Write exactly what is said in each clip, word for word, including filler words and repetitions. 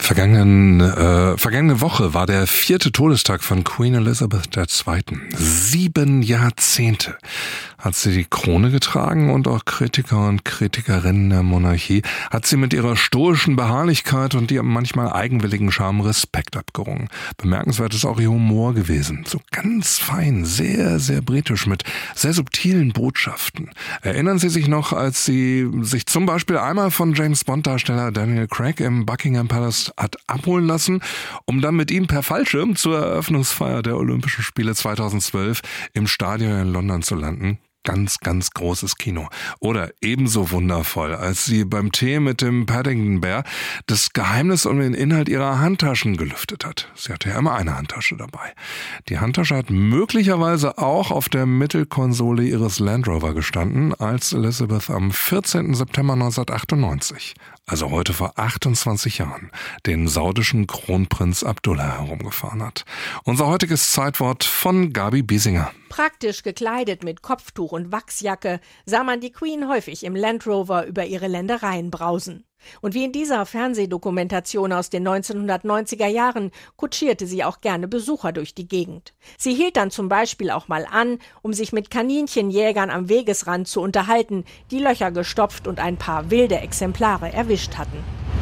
Vergangenen, äh, vergangene Woche war der vierte Todestag von Queen Elizabeth der Zweiten. Sieben Jahrzehnte hat sie die Krone getragen und auch Kritiker und Kritikerinnen der Monarchie hat sie mit ihrer stoischen Beharrlichkeit und ihrem manchmal eigenwilligen Charme Respekt abgerungen. Bemerkenswert ist auch ihr Humor gewesen. So ganz fein, sehr, sehr britisch mit sehr subtilen Botschaften. Erinnern Sie sich noch, als sie sich zum Beispiel einmal von James-Bond-Darsteller Daniel Craig im Buckingham Palace hat abholen lassen, um dann mit ihm per Fallschirm zur Eröffnungsfeier der Olympischen Spiele zweitausendzwölf im Stadion in London zu landen? Ganz, ganz großes Kino. Oder ebenso wundervoll, als sie beim Tee mit dem Paddington-Bär das Geheimnis um den Inhalt ihrer Handtaschen gelüftet hat. Sie hatte ja immer eine Handtasche dabei. Die Handtasche hat möglicherweise auch auf der Mittelkonsole ihres Land Rover gestanden, als Elizabeth am vierzehnten September neunzehnhundertachtundneunzig, also heute vor achtundzwanzig Jahren, den saudischen Kronprinz Abdullah herumgefahren hat. Unser heutiges Zeitwort von Gabi Biesinger. Praktisch gekleidet mit Kopftuch und Wachsjacke sah man die Queen häufig im Land Rover über ihre Ländereien brausen. Und wie in dieser Fernsehdokumentation aus den neunzehnhundertneunziger Jahren kutschierte sie auch gerne Besucher durch die Gegend. Sie hielt dann zum Beispiel auch mal an, um sich mit Kaninchenjägern am Wegesrand zu unterhalten, die Löcher gestopft und ein paar wilde Exemplare erwischt hatten.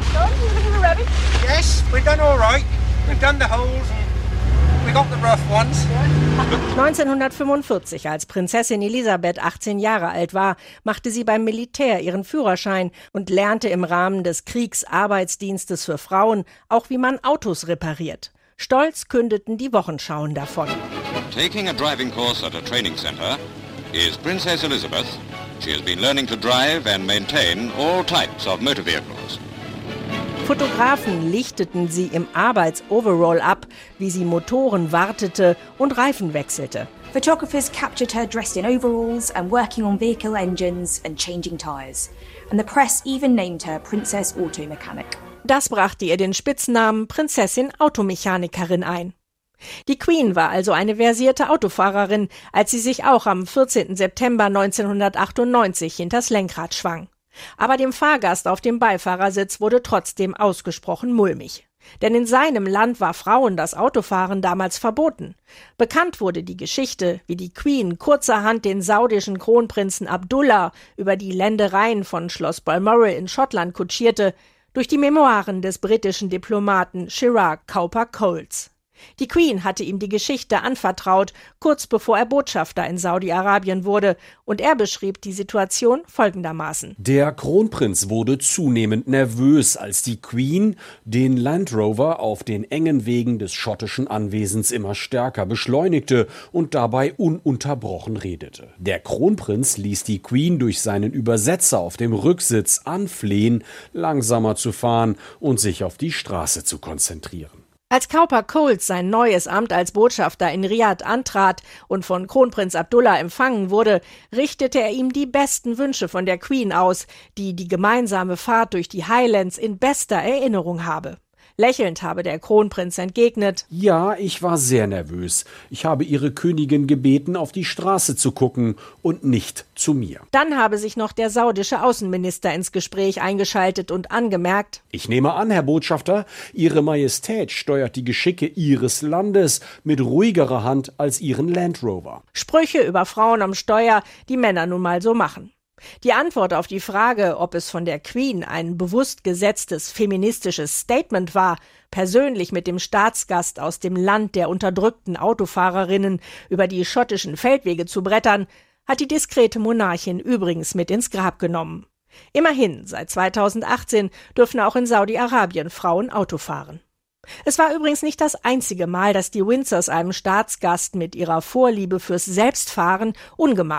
Yes, we've done all right. We've done the holes and we got the rough ones. neunzehnhundertfünfundvierzig, als Prinzessin Elisabeth achtzehn Jahre alt war, machte sie beim Militär ihren Führerschein und lernte im Rahmen des Kriegsarbeitsdienstes für Frauen auch, wie man Autos repariert. Stolz kündeten die Wochenschauen davon. Taking a driving course at a training center is Princess Elizabeth. She has been learning to drive and maintain all types of motor vehicles. Fotografen lichteten sie im Arbeitsoverall ab, wie sie Motoren wartete und Reifen wechselte. Photographers captured her dressed in overalls and working on vehicle engines and changing tyres. And the press even named her Princess Automechanic. Das brachte ihr den Spitznamen Prinzessin Automechanikerin ein. Die Queen war also eine versierte Autofahrerin, als sie sich auch am vierzehnten September neunzehnhundertachtundneunzig hinters Lenkrad schwang. Aber dem Fahrgast auf dem Beifahrersitz wurde trotzdem ausgesprochen mulmig. Denn in seinem Land war Frauen das Autofahren damals verboten. Bekannt wurde die Geschichte, wie die Queen kurzerhand den saudischen Kronprinzen Abdullah über die Ländereien von Schloss Balmoral in Schottland kutschierte, durch die Memoiren des britischen Diplomaten Chirac Cowper-Coles. Die Queen hatte ihm die Geschichte anvertraut, kurz bevor er Botschafter in Saudi-Arabien wurde, und er beschrieb die Situation folgendermaßen. Der Kronprinz wurde zunehmend nervös, als die Queen den Land Rover auf den engen Wegen des schottischen Anwesens immer stärker beschleunigte und dabei ununterbrochen redete. Der Kronprinz ließ die Queen durch seinen Übersetzer auf dem Rücksitz anflehen, langsamer zu fahren und sich auf die Straße zu konzentrieren. Als Cowper-Coles sein neues Amt als Botschafter in Riad antrat und von Kronprinz Abdullah empfangen wurde, richtete er ihm die besten Wünsche von der Queen aus, die die gemeinsame Fahrt durch die Highlands in bester Erinnerung habe. Lächelnd habe der Kronprinz entgegnet: Ja, ich war sehr nervös. Ich habe Ihre Königin gebeten, auf die Straße zu gucken und nicht zu mir. Dann habe sich noch der saudische Außenminister ins Gespräch eingeschaltet und angemerkt: Ich nehme an, Herr Botschafter, Ihre Majestät steuert die Geschicke Ihres Landes mit ruhigerer Hand als Ihren Land Rover. Sprüche über Frauen am Steuer, die Männer nun mal so machen. Die Antwort auf die Frage, ob es von der Queen ein bewusst gesetztes feministisches Statement war, persönlich mit dem Staatsgast aus dem Land der unterdrückten Autofahrerinnen über die schottischen Feldwege zu brettern, hat die diskrete Monarchin übrigens mit ins Grab genommen. Immerhin, seit zweitausendachtzehn dürfen auch in Saudi-Arabien Frauen Auto fahren. Es war übrigens nicht das einzige Mal, dass die Windsors einem Staatsgast mit ihrer Vorliebe fürs Selbstfahren ungemach